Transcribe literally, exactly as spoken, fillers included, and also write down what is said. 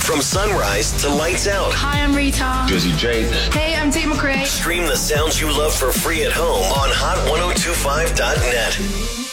From sunrise to lights out. Hi, I'm Rita. Drizzy Drake. Hey, I'm Tate McRae. Stream the sounds you love for free at home on hot ten twenty-five dot net.